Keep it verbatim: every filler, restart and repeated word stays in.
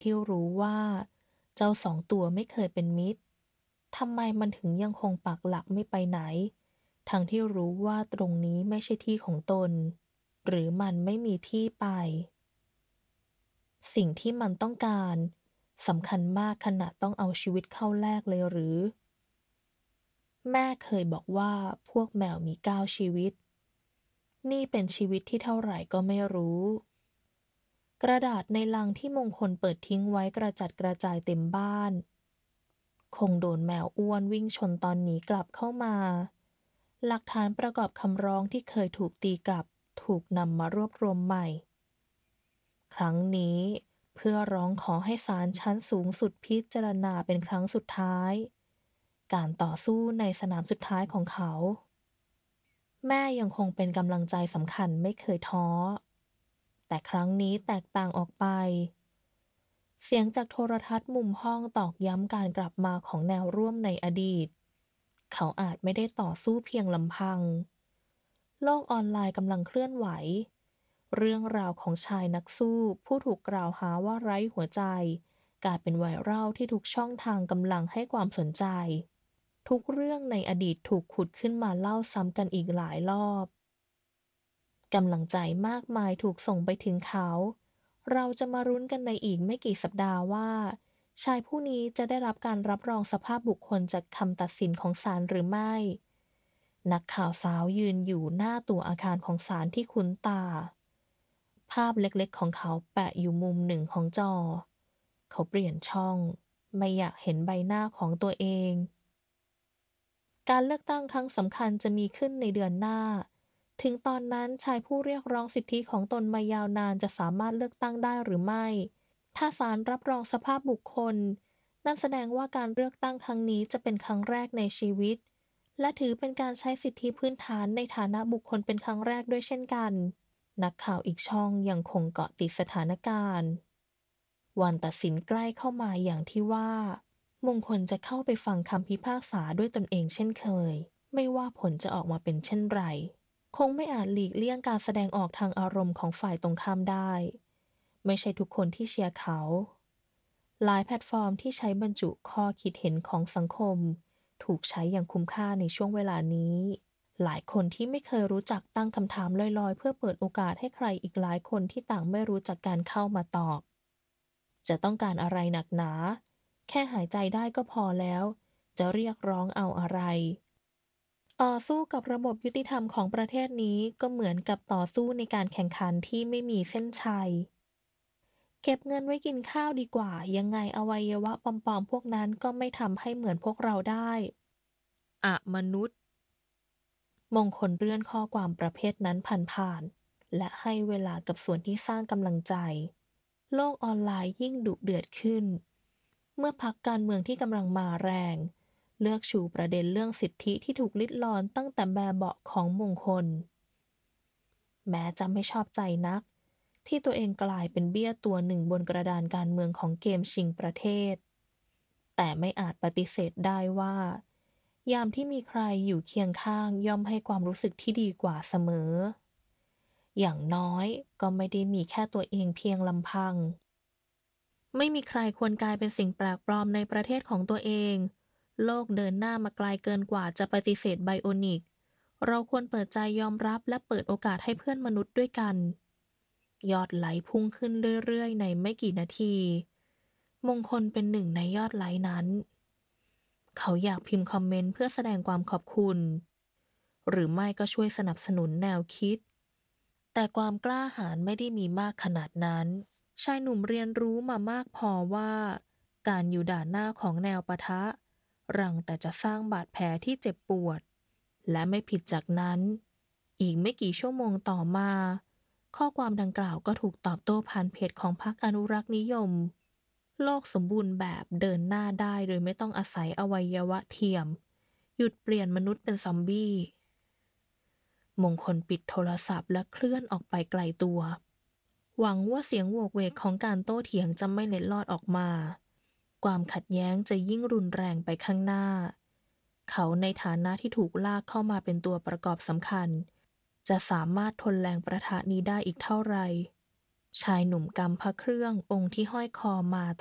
ที่รู้ว่าเจ้าสองตัวไม่เคยเป็นมิตรทำไมมันถึงยังคงปักหลักไม่ไปไหนทั้งที่รู้ว่าตรงนี้ไม่ใช่ที่ของตนหรือมันไม่มีที่ไปสิ่งที่มันต้องการสำคัญมากขนาดต้องเอาชีวิตเข้าแลกเลยหรือแม่เคยบอกว่าพวกแมวมีเก้าชีวิตนี่เป็นชีวิตที่เท่าไหร่ก็ไม่รู้ กระดาษในลังที่มงคลเปิดทิ้งไว้กระจัดกระจายเต็มบ้านคงโดนแมวอ้วนวิ่งชนตอนหนีกลับเข้ามาหลักฐานประกอบคำร้องที่เคยถูกตีกลับถูกนำมารวบรวมใหม่ครั้งนี้เพื่อร้องขอให้ศาลชั้นสูงสุดพิจารณาเป็นครั้งสุดท้ายการต่อสู้ในสนามสุดท้ายของเขาแม่ยังคงเป็นกำลังใจสำคัญไม่เคยท้อแต่ครั้งนี้แตกต่างออกไป เสียงจากโทรทัศน์มุมห้องตอกย้ำการกลับมาของแนวร่วมในอดีต เขาอาจไม่ได้ต่อสู้เพียงลำพัง โลกออนไลน์กำลังเคลื่อนไหว เรื่องราวของชายนักสู้ผู้ถูกกล่าวหาว่าไร้หัวใจกลายเป็นไวรัลที่ทุกช่องทางกำลังให้ความสนใจ ทุกเรื่องในอดีตถูกขุดขึ้นมาเล่าซ้ำกันอีกหลายรอบ กำลังใจมากมายถูกส่งไปถึงเขา เราจะมารุ้นกันในอีกไม่กี่สัปดาห์ว่าชายผู้นี้จะได้รับการรับรองสภาพบุคคลจากคำตัดสินของศาลหรือไม่ นักข่าวสาวยืนอยู่หน้าตัวอาคารของศาลที่คุ้นตา ภาพเล็กๆของเขาแปะอยู่มุมหนึ่งของจอ เขาเปลี่ยนช่องไม่อยากเห็นใบหน้าของตัวเอง การเลือกตั้งครั้งสำคัญจะมีขึ้นในเดือนหน้า ถึงตอนนั้นชายผู้เรียกร้องสิทธิของตนมายาวนานจะสามารถเลือกตั้งได้หรือไม่ ถ้าศาลรับรองสภาพบุคคล นั่นแสดงว่าการเลือกตั้งครั้งนี้จะเป็นครั้งแรกในชีวิต และถือเป็นการใช้สิทธิพื้นฐานในฐานะบุคคลเป็นครั้งแรกด้วยเช่นกัน นักข่าวอีกช่องยังคงเกาะติดสถานการณ์ วันตัดสินใกล้เข้ามาอย่างที่ว่า มงคลจะเข้าไปฟังคำพิพากษาด้วยตนเองเช่นเคย ไม่ว่าผลจะออกมาเป็นเช่นไร คงไม่อาจหลีกเลี่ยงการแสดงออกทางอารมณ์ของฝ่ายตรงข้ามได้ ไม่ใช่ทุกคนที่เชียร์เขา หลายแพลตฟอร์มที่ใช้บรรจุข้อคิดเห็นของสังคมถูกใช้อย่างคุ้มค่าในช่วงเวลานี้ หลายคนที่ไม่เคยรู้จักตั้งคำถามลอยๆเพื่อเปิดโอกาสให้ใครอีกหลายคนที่ต่างไม่รู้จักการเข้ามาตอบ จะต้องการอะไรหนักหนา แค่หายใจได้ก็พอแล้ว จะเรียกร้องเอาอะไร ต่อสู้กับระบบยุติธรรมของประเทศนี้ก็เหมือนกับต่อสู้ในการแข่งขันที่ไม่มีเส้นชัย เก็บเงินไว้กินข้าวดีกว่า ยังไงอวัยวะปลอมๆพวกนั้นก็ไม่ทำให้เหมือนพวกเราได้อะมนุษย์ มงคลเลื่อนข้อความประเภทนั้นผ่านๆและให้เวลากับส่วนที่สร้างกำลังใจ โลกออนไลน์ยิ่งดุเดือดขึ้น เมื่อพรรคการเมืองที่กำลังมาแรง เลือกชูประเด็นเรื่องสิทธิที่ถูกลิดรอนตั้งแต่แบบเบาะของมงคล แม้จะไม่ชอบใจนัก ที่ตัวเองกลายเป็นเบี้ยตัวหนึ่งบนกระดานการเมืองของเกมชิงประเทศ แต่ไม่อาจปฏิเสธได้ว่า ยามที่มีใครอยู่เคียงข้างย่อมให้ความรู้สึกที่ดีกว่าเสมอ อย่างน้อยก็ไม่ได้มีแค่ตัวเองเพียงลำพัง ไม่มีใครควรกลายเป็นสิ่งแปลกปลอมในประเทศของตัวเอง โลกเดินหน้ามาไกลเกินกว่าจะปฏิเสธไบโอนิก เราควรเปิดใจยอมรับและเปิดโอกาสให้เพื่อนมนุษย์ด้วยกัน ยอดไลค์พุ่งขึ้นเรื่อยๆในไม่กี่นาที มงคลเป็นหนึ่งในยอดไลค์นั้น เขาอยากพิมพ์คอมเมนต์เพื่อแสดงความขอบคุณ หรือไม่ก็ช่วยสนับสนุนแนวคิด แต่ความกล้าหาญไม่ได้มีมากขนาดนั้น ชายหนุ่มเรียนรู้มามากพอว่าการอยู่ด่านหน้าของแนวปะทะรังแต่จะสร้างบาดแผลที่เจ็บปวด และไม่ผิดจากนั้น อีกไม่กี่ชั่วโมงต่อมา ข้อความดังกล่าวก็ถูกตอบโต้ผ่านเพจของพรรคอนุรักษ์นิยม โลกสมบูรณ์แบบเดินหน้าได้โดยไม่ต้องอาศัยอวัยวะเทียม หยุดเปลี่ยนมนุษย์เป็นซอมบี้ มงคลปิดโทรศัพท์และเคลื่อนออกไปไกลตัว หวังว่าเสียงโหวกเวกของการโต้เถียงจะไม่เล็ดลอดออกมา ความขัดแย้งจะยิ่งรุนแรงไปข้างหน้า เขาในฐานะที่ถูกลากเข้ามาเป็นตัวประกอบสำคัญ จะสามารถทนแรงประทะนี้ได้อีกเท่าไหร่ชายหนุ่มกำพระเครื่ององค์ที่ห้อยคอมา